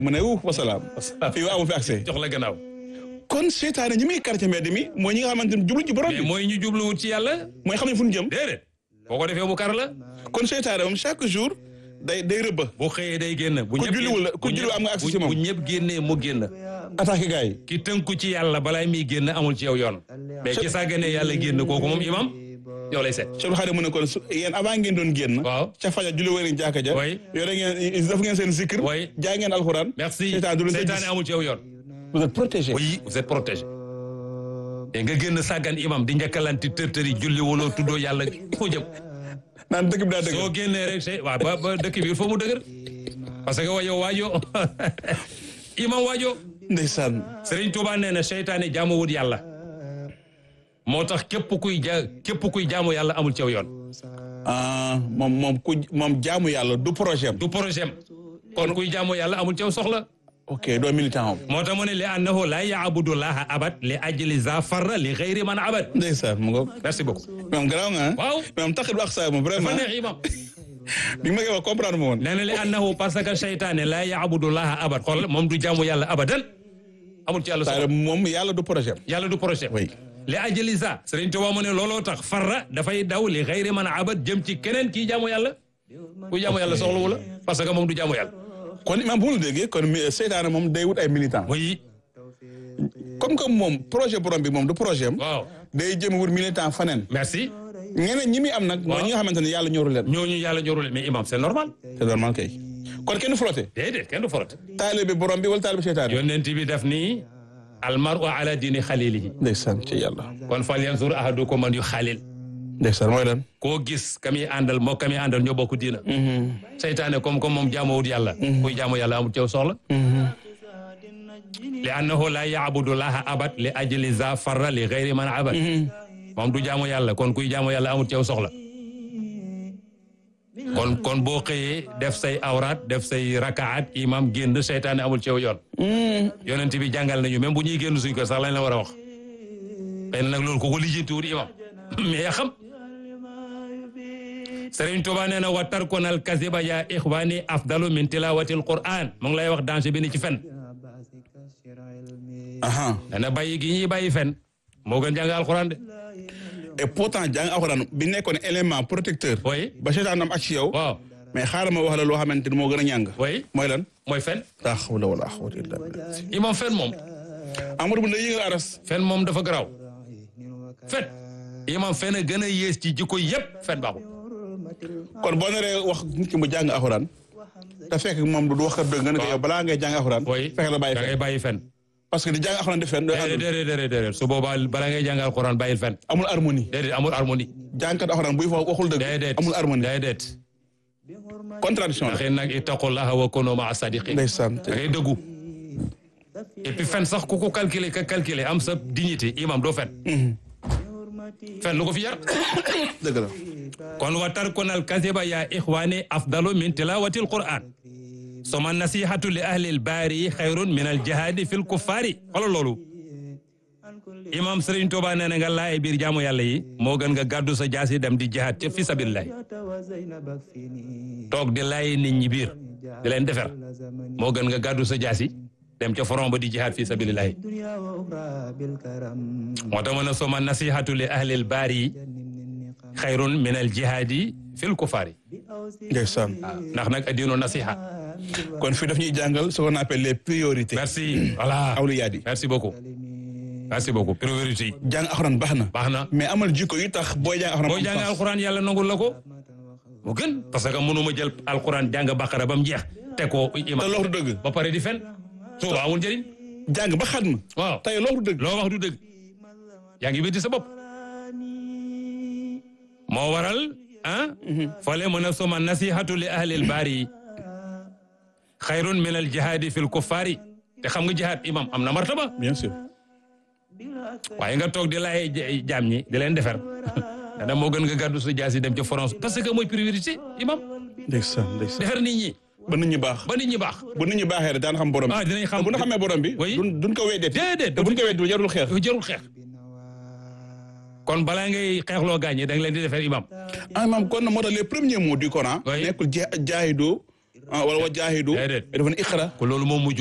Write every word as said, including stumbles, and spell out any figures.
mu ne wuuf wasalaam fii amu fi accès jox la gannaaw. kon seytaane ñi muy quartier mbedd mi mooy ñi nga xamante ne jublu ci borom mais bi mooy ñu jubluwut ci yàlla. mooy xam ne fu ñu jëm déedéet boo ko defee mu kar la. kon seytaane moom chaque jour day day rëbba bu xëyee day génn. bu ku ñëpp julliwul la ku julliwul am nga accès ci moom bu ñëpp génnee mu génn. attaqué gars yi ki tënku ci yàlla balaa muy génn amul ci yow yoon. mais ki sàgganee yàlla génn kooku moom imam yow lay seet. Cheikh Xaadim mu ne kon su yéen avant ngeen doon génn waaw ca faja julli wëriñ jàkka ja Oui. yore ngeen def ngeen seen zikr Oui. jaay ngeen alxuraan merci seytaane du leen seytaane gis amul ci yow yoon. vous êtes protégé oui vous êtes protégé. te nga génn sàggan imam di njëkkalanti tërtëri julli wala tuddoo yàlla foo jëm. naan dëkk bi daa dëgg soo génnee rek say waaw ba ba dëkk bi il faut mu dëgër. parce que wa yow waajo imam waajo. ndeysaan Serigne Touba nee na seytaane jaamu wut yàlla. moo tax képp kuy ja képp kuy jaamu yàlla amul ci yow yoon. ah moom moom ku moom jaamu yàlla du projet am du projet am. kon kuy jaamu yàlla amul ci yow soxla. ok doo militant am moo tax mu ne li annahu la yaabudu llaha abad li ajli za farra li xayri man abad. ndeysaan mu ngoog merci beaucoup. moom garaaw nga waaw moom taxit wax saa moom dafa vraiment neex imam. bi ma koy wax comprendre ma woon nee na li annahu parce que seytaane la yaabudu llaha abad xool moom du jaamu yàlla abadan. amul ci yàlla soxla c'est-à-dire moom yàlla du projet am yàlla du projet. oui li ajli za Sëriñ Tuubaa mu ne looloo tax farra dafay daw li xayri man abad jëm ci keneen kii jaamu yàlla. ku jaamu yàlla soxla wu la parce que moom du jaamu yàlla. kon imam bu mu la déggee kon mi- seytaane moom day wut ay militant oui comme que moom projet borom bi moom du projet am waaw day jëm wut militant faneen merci. ñeneen ñi muy am nag mooy waaw. ñi nga xamante ne yàlla ñoru leen ñooñu yàlla ñorule mais imam c'est normal. c'est normal kay kon kenn flotté déedéet kenn du forot. taalibe borom bi wala taalibe seytaane yonent bi daf ni almaru ala diini xalilihi. ndeysaan ci yàlla kon fal yanzur ahadukum man yu xalil. ndeysaan mooy lan koo gis kami àndal moo kami àndal ñoo bokk diina. seytaane comme comme moom jaamuwut yàlla. kuy jaamu yàlla amul cew soxla. li annahu la yaabudu laha abad li ajli za farra li gayri man abad. moom du jaamu yàlla kon kuy jaamu yàlla amul cew soxla. kon kon boo xëyee def say awraat def say rakaat imam génn seytaane amul cew yoon. yonent bi jàngal nañu même bu ñuy génn suñ ko sax lañ la war a wax. xëy na nag loolu ko ko lijjantiwul imam mais yaa xam. Sëriñ Tuubaa nee na wa tarkuna al kaziba ya ixwani afdalu min tilawati al quran mu ngi lay wax danger bi ni ci fen. aha nee na bàyyi gi ñuy bàyyi fen moo gën jàng alquran de. et pourtant jàng alxuraan bi nekkoon élément protecteur oui ba seytaan am ak ci yow waaw mais xaaral ma wax la loo xamante ni moo gën a ñàng oui mooy lan mooy fen. laa hawla wala quwwata illa billah imam fen moom Amadou bu nday yëngal aras fen moom dafa garaaw fen imam fen a gën a yées ci jikko yëpp fen baaxul. kon boo naree wax nit ki mu jàng alxuraan te fekk moom du wax kat dëgg nga ne ko yow balaa ngay jàng alxuraan oui fekk la bàyyi da fen ngay bàyyi fen. parce que di jàng alxuraan di fen doy déedéet àndul déedéet déedéet déedéet su boobaa balaa ngay jàng alquran bàyyil fen. amul harmonie déedéet amul harmonie. jàngkat alxuraan buy wax waxul dëgg déedéet amul harmonie déedéet. contradiction la ndax nag ittaqullaha wa kunu ma'a sadiqin. ndeysaan da ngay dëggu. et puis fen sax ku ko calculer ka calculer am sa dignité imam doo fen. fen lu ko fi yar. dëgg la kon wa tarkuna al kaziba ya ixwani afdalu min tilawati al quran. suma nasihatu li ahli al baari xayrun min al jihadi fil kuffaari xoolal loolu. imam Serigne Touba nee na nga laay biir jaamu yàlla yi moo gën nga gàddu sa jaasi dem di jihaad ci fi sabilillah. toog di laay nit ñi biir di leen defer moo gën nga gàddu sa jaasi dem ca front ba di jihaad fi sabilillah. moo tax ma ne suma nasihatu li ahli al baari xayrun min al jihadi fil kuffaari. ndeysaan ndax nag addiinu nasiha. kon fii daf ñuy jàngal ce qu'on appelle les priorités merci voilà awliyaat yi merci beaucoup merci beaucoup priorité yi jàng alxuraan baax na baax na. mais amal jikko yi tax booy jàng alxuraan boo jàng alquran yàlla nangul la ko mu gën parce que mënuma jël alquran jàng baqara ba mu jeex te ko te imam loolu du dëgg ba pare di fen suba amul njëriñ. jàng ba xatma waaw tey loolu du dëgg loo wax du dëgg yaa ngi bétti sa bopp moo waral ah fale mën a soma nasihatu li ahlil baari yi xayrun min al jihaadi fil kuffaari te xam nga jihaad imam am na martaba bien sûr waaye nga toog di laay jaam ñi di leen defar dana moo gën nga gàddu sa jaasi dem ca France parce que mooy priorité imam ndeysaan ndeysaan defar nit ñi ba nit ñi baax ba nit ñi baax bu nit ñi baaxee rek daan xam borom bi ah dinañ xam te bu ñu xamee borom bi oui duñ duñ ko weddee déedéet te buñ ko weddee jarul xeex jarul xeex kon balaa ngay xeexloo gaañee da nga leen di defar imam ah maam kon moo tax les premiers mots du Coran Oui. nekkul ja jaahidu ah wala wa jaahidu Déedéet. dafa ne iqra ko loolu moo mujj